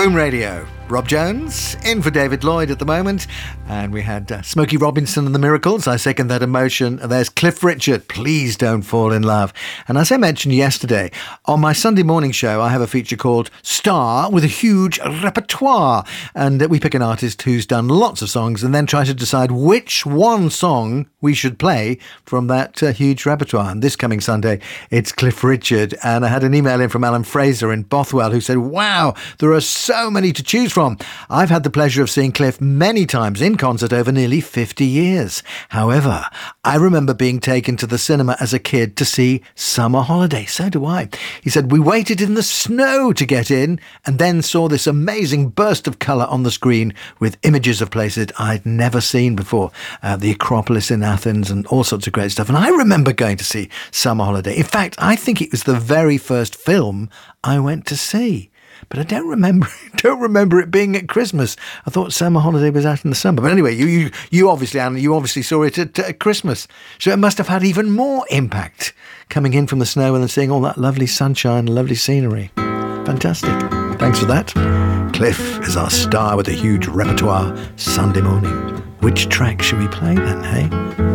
Home Radio. Rob Jones, in for David Lloyd at the moment. And we had Smokey Robinson and the Miracles, I Second That Emotion. There's Cliff Richard, Please Don't Fall in Love. And as I mentioned yesterday, on my Sunday morning show, I have a feature called Star with a Huge Repertoire. And we pick an artist who's done lots of songs and then try to decide which one song we should play from that huge repertoire. And this coming Sunday, it's Cliff Richard. And I had an email in from Alan Fraser in Bothwell who said, wow, there are so many to choose from. I've had the pleasure of seeing Cliff many times in concert over nearly 50 years. However, I remember being taken to the cinema as a kid to see Summer Holiday. So do I. He said, we waited in the snow to get in and then saw this amazing burst of colour on the screen with images of places I'd never seen before. The Acropolis in Athens and all sorts of great stuff. And I remember going to see Summer Holiday. In fact, I think it was the very first film I went to see. But I don't remember it being at Christmas. I thought Summer Holiday was out in the summer. But anyway, you obviously, Anna, you obviously saw it at Christmas. So it must have had even more impact coming in from the snow and then seeing all that lovely sunshine and lovely scenery. Fantastic. Thanks for that. Cliff is our star with a huge repertoire Sunday morning. Which track should we play then, hey?